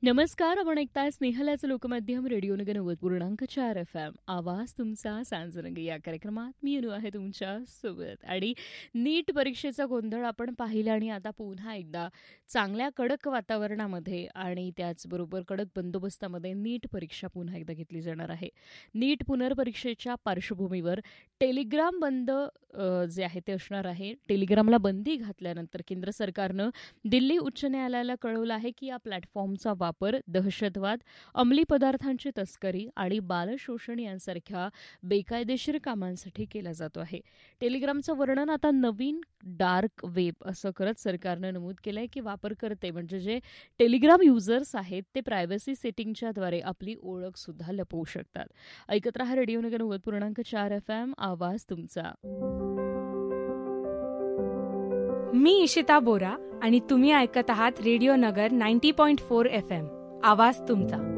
नमस्कार, आपण ऐकताय स्नेहलाचं लोकमाध्यम रेडिओ नगर 90.4 FM. आवाज तुमचा सांजरंग या कार्यक्रमात मी अनु आहे तुमच्या सोबत. आणि नीट परीक्षेचा गोंधळ आपण पाहिला आणि आता पुन्हा एकदा चांगल्या कडक वातावरणामध्ये आणि त्याचबरोबर कडक बंदोबस्तामध्ये नीट परीक्षा पुन्हा एकदा घेतली जाणार आहे. नीट पुनर्परीक्षेच्या पार्श्वभूमीवर टेलिग्राम बंद जे आहे ते असणार आहे. टेलिग्रामला बंदी घातल्यानंतर केंद्र सरकारनं दिल्ली उच्च न्यायालयाला कळवलं आहे की या प्लॅटफॉर्मचा वापर दहशतवाद, अंमली पदार्थांची तस्करी आणि बालशोषण यांसारख्या बेकायदेशीर कामांसाठी केला जातो आहे. टेलिग्रामचं वर्णन आता नवीन डार्क वेब असं करत सरकारनं नमूद केलंय की वापरकर्ते म्हणजे जे टेलिग्राम युजर्स आहेत ते प्रायव्हसी सेटिंगच्याद्वारे आपली ओळख सुद्धा लपवू शकतात. ऐकत रहा रेडिओ नगर 90.4 FM. आवाज तुमचा. मी इशिता बोरा आणि तुम्ही ऐकत आहात रेडिओ नगर 90.4 FM. आवाज तुमचा.